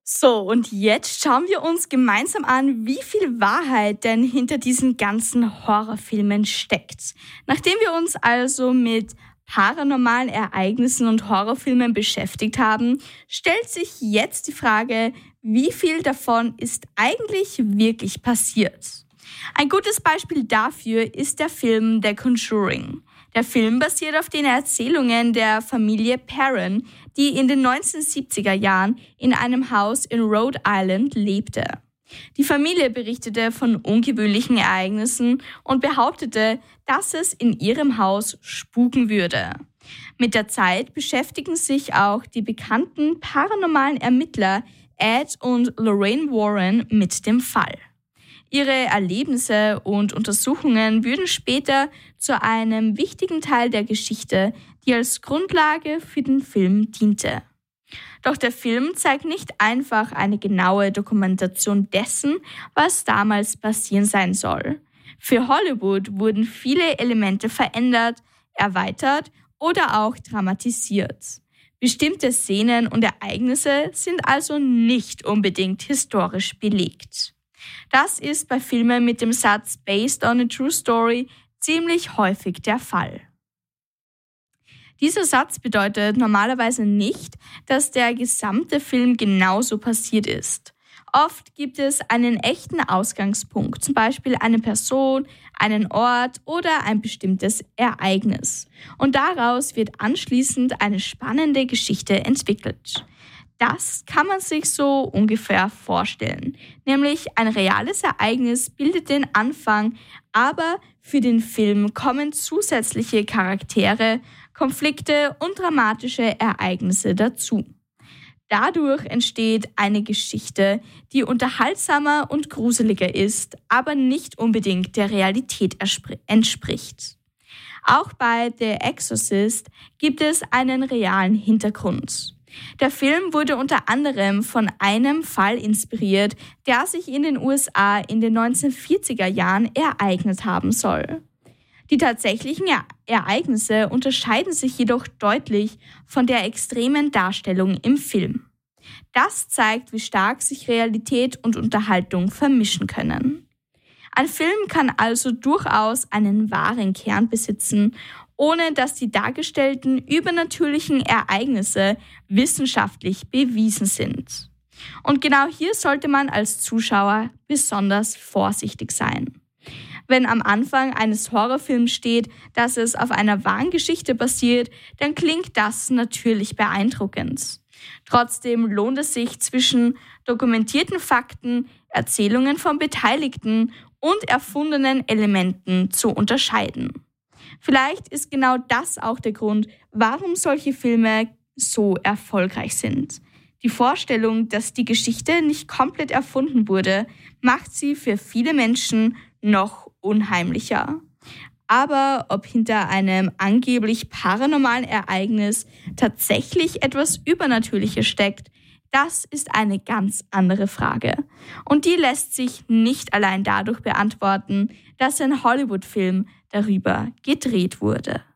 So, und jetzt schauen wir uns gemeinsam an, wie viel Wahrheit denn hinter diesen ganzen Horrorfilmen steckt. Nachdem wir uns also mit paranormalen Ereignissen und Horrorfilmen beschäftigt haben, stellt sich jetzt die Frage, wie viel davon ist eigentlich wirklich passiert? Ein gutes Beispiel dafür ist der Film The Conjuring. Der Film basiert auf den Erzählungen der Familie Perron, die in den 1970er Jahren in einem Haus in Rhode Island lebte. Die Familie berichtete von ungewöhnlichen Ereignissen und behauptete, dass es in ihrem Haus spuken würde. Mit der Zeit beschäftigen sich auch die bekannten paranormalen Ermittler Ed und Lorraine Warren mit dem Fall. Ihre Erlebnisse und Untersuchungen würden später zu einem wichtigen Teil der Geschichte, die als Grundlage für den Film diente. Doch der Film zeigt nicht einfach eine genaue Dokumentation dessen, was damals passiert sein soll. Für Hollywood wurden viele Elemente verändert, erweitert oder auch dramatisiert. Bestimmte Szenen und Ereignisse sind also nicht unbedingt historisch belegt. Das ist bei Filmen mit dem Satz "Based on a True Story" ziemlich häufig der Fall. Dieser Satz bedeutet normalerweise nicht, dass der gesamte Film genauso passiert ist. Oft gibt es einen echten Ausgangspunkt, zum Beispiel eine Person, einen Ort oder ein bestimmtes Ereignis. Und daraus wird anschließend eine spannende Geschichte entwickelt. Das kann man sich so ungefähr vorstellen. Nämlich ein reales Ereignis bildet den Anfang, aber für den Film kommen zusätzliche Charaktere, Konflikte und dramatische Ereignisse dazu. Dadurch entsteht eine Geschichte, die unterhaltsamer und gruseliger ist, aber nicht unbedingt der Realität entspricht. Auch bei The Exorcist gibt es einen realen Hintergrund. Der Film wurde unter anderem von einem Fall inspiriert, der sich in den USA in den 1940er Jahren ereignet haben soll. Die tatsächlichen Ereignisse unterscheiden sich jedoch deutlich von der extremen Darstellung im Film. Das zeigt, wie stark sich Realität und Unterhaltung vermischen können. Ein Film kann also durchaus einen wahren Kern besitzen, ohne dass die dargestellten übernatürlichen Ereignisse wissenschaftlich bewiesen sind. Und genau hier sollte man als Zuschauer besonders vorsichtig sein. Wenn am Anfang eines Horrorfilms steht, dass es auf einer wahren Geschichte basiert, dann klingt das natürlich beeindruckend. Trotzdem lohnt es sich, zwischen dokumentierten Fakten, Erzählungen von Beteiligten und erfundenen Elementen zu unterscheiden. Vielleicht ist genau das auch der Grund, warum solche Filme so erfolgreich sind. Die Vorstellung, dass die Geschichte nicht komplett erfunden wurde, macht sie für viele Menschen noch unheimlicher. Aber ob hinter einem angeblich paranormalen Ereignis tatsächlich etwas Übernatürliches steckt, das ist eine ganz andere Frage. Und die lässt sich nicht allein dadurch beantworten, dass ein Hollywood-Film darüber gedreht wurde.